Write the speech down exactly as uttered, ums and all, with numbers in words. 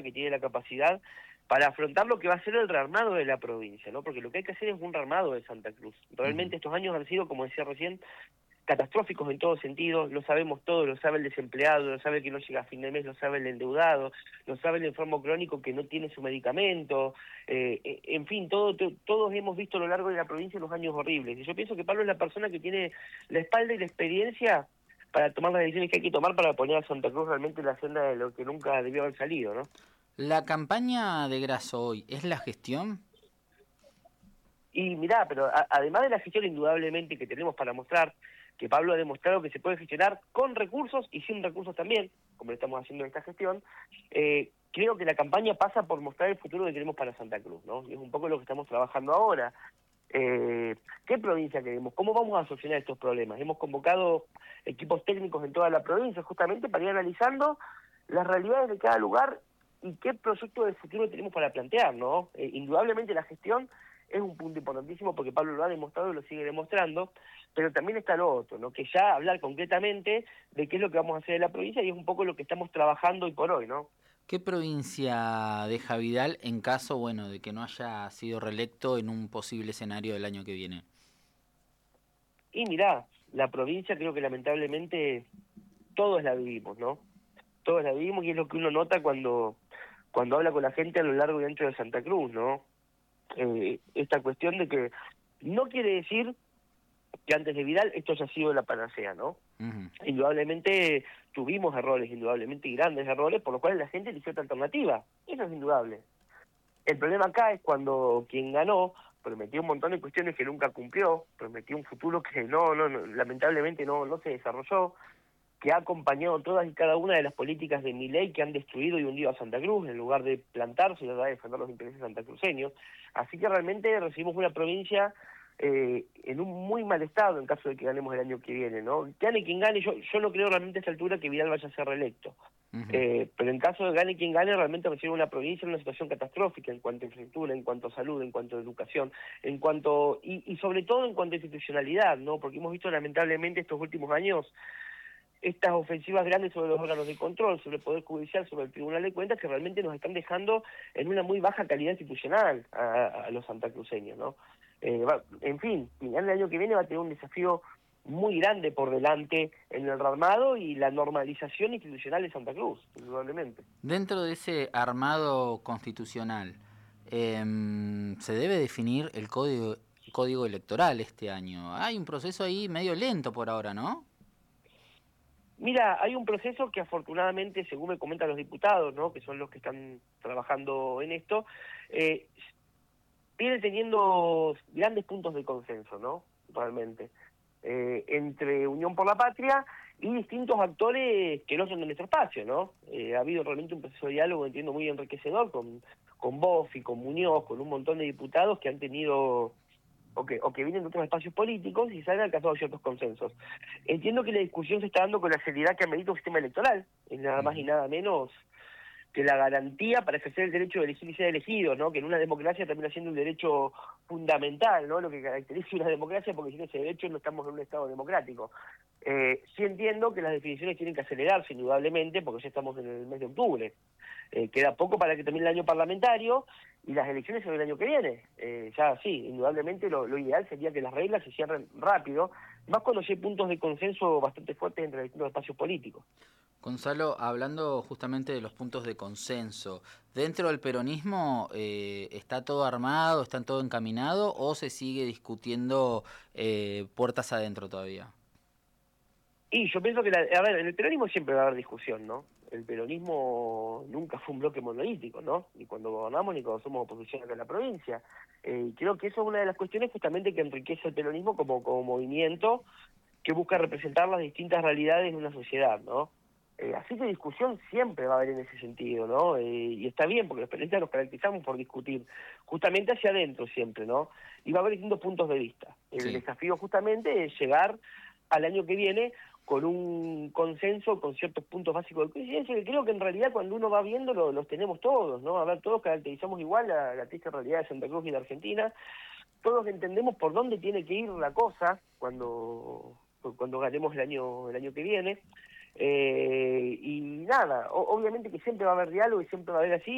que tiene la capacidad para afrontar lo que va a ser el rearmado de la provincia, ¿no? Porque lo que hay que hacer es un rearmado de Santa Cruz. Realmente estos años han sido, como decía recién, catastróficos en todos sentidos, lo sabemos todos, lo sabe el desempleado, lo sabe el que no llega a fin de mes, lo sabe el endeudado, lo sabe el enfermo crónico que no tiene su medicamento, eh, eh, en fin, todo, to, todos hemos visto a lo largo de la provincia los años horribles, y yo pienso que Pablo es la persona que tiene la espalda y la experiencia para tomar las decisiones que hay que tomar para poner a Santa Cruz realmente en la senda de lo que nunca debió haber salido, ¿no? La campaña de Grasso hoy, ¿es la gestión? Y mirá, pero a, además de la gestión indudablemente que tenemos para mostrar, que Pablo ha demostrado que se puede gestionar con recursos y sin recursos también, como lo estamos haciendo en esta gestión, eh, creo que la campaña pasa por mostrar el futuro que queremos para Santa Cruz, ¿no? Y es un poco lo que estamos trabajando ahora. Eh, ¿Qué provincia queremos? ¿Cómo vamos a solucionar estos problemas? Hemos convocado equipos técnicos en toda la provincia justamente para ir analizando las realidades de cada lugar y qué proyecto de futuro tenemos para plantear, ¿no? Eh, indudablemente la gestión es un punto importantísimo porque Pablo lo ha demostrado y lo sigue demostrando, pero también está lo otro, ¿no? Que ya hablar concretamente de qué es lo que vamos a hacer en la provincia y es un poco lo que estamos trabajando hoy por hoy, ¿no? ¿Qué provincia deja Vidal en caso, bueno, de que no haya sido reelecto en un posible escenario del año que viene? Y mirá, la provincia creo que lamentablemente todos la vivimos, ¿no? Todos la vivimos y es lo que uno nota cuando, cuando habla con la gente a lo largo y ancho de Santa Cruz, ¿no? Eh, esta cuestión de que no quiere decir que antes de Vidal esto haya sido la panacea, ¿no? Uh-huh. Indudablemente tuvimos errores, indudablemente grandes errores, por los cuales la gente eligió otra alternativa. Eso es indudable. El problema acá es cuando quien ganó prometió un montón de cuestiones que nunca cumplió, prometió un futuro que no, no, no lamentablemente no, no se desarrolló, que ha acompañado todas y cada una de las políticas de Milei que han destruido y hundido a Santa Cruz, en lugar de plantarse y de defender los intereses santacruceños. Así que realmente recibimos una provincia eh, en un muy mal estado en caso de que ganemos el año que viene, ¿no? Gane quien gane, yo, yo no creo realmente a esta altura que Vidal vaya a ser reelecto. Uh-huh. Eh, pero en caso de gane quien gane, realmente recibe una provincia en una situación catastrófica en cuanto a infraestructura, en cuanto a salud, en cuanto a educación, en cuanto y, y sobre todo en cuanto a institucionalidad, ¿no? Porque hemos visto lamentablemente estos últimos años estas ofensivas grandes sobre los órganos de control, sobre el Poder Judicial, sobre el Tribunal de Cuentas, que realmente nos están dejando en una muy baja calidad institucional a, a los santacruceños, ¿no? Eh, va, en fin, el año que viene va a tener un desafío muy grande por delante en el rearmado y la normalización institucional de Santa Cruz, indudablemente. Dentro de ese armado constitucional, eh, se debe definir el código, código electoral este año. Hay un proceso ahí medio lento por ahora, ¿no? Mira, hay un proceso que afortunadamente, según me comentan los diputados, ¿no?, que son los que están trabajando en esto, eh, viene teniendo grandes puntos de consenso, ¿no?, realmente, eh, entre Unión por la Patria y distintos actores que no son de nuestro espacio, ¿no? Eh, ha habido realmente un proceso de diálogo, entiendo, muy enriquecedor con, con Bofi, con Muñoz, con un montón de diputados que han tenido o que, o que vienen de otros espacios políticos y se han alcanzado ciertos consensos. Entiendo que la discusión se está dando con la seriedad que amerita un sistema electoral, es nada más y nada menos que la garantía para ejercer el derecho de elegir y ser elegido, ¿no? Que en una democracia termina siendo un derecho fundamental, ¿no? Lo que caracteriza una democracia, porque sin ese derecho no estamos en un Estado democrático. Eh, sí entiendo que las definiciones tienen que acelerarse, indudablemente, porque ya estamos en el mes de octubre. Eh, queda poco para que termine el año parlamentario y las elecciones son el año que viene. Eh, ya sí, indudablemente lo, lo ideal sería que las reglas se cierren rápido, más cuando hay puntos de consenso bastante fuertes entre los distintos espacios políticos. Gonzalo, hablando justamente de los puntos de consenso, ¿dentro del peronismo eh, está todo armado, está todo encaminado o se sigue discutiendo eh, puertas adentro todavía? Y yo pienso que, la, a ver, en el peronismo siempre va a haber discusión, ¿no? El peronismo nunca fue un bloque monolítico, ¿no? Ni cuando gobernamos ni cuando somos oposición acá en la provincia. Eh, y creo que eso es una de las cuestiones justamente que enriquece el peronismo como, como movimiento que busca representar las distintas realidades de una sociedad, ¿no? Eh, así que discusión siempre va a haber en ese sentido, ¿no? Eh, y está bien, porque los periodistas nos caracterizamos por discutir justamente hacia adentro siempre, ¿no? Y va a haber distintos puntos de vista. El Sí. desafío justamente es llegar al año que viene con un consenso, con ciertos puntos básicos de coincidencia, que creo que en realidad cuando uno va viendo lo, los tenemos todos, ¿no? A ver, todos caracterizamos igual la, la triste realidad de Santa Cruz y de Argentina, todos entendemos por dónde tiene que ir la cosa cuando, cuando ganemos el año, el año que viene, eh, y nada, o, obviamente que siempre va a haber diálogo y siempre va a haber así,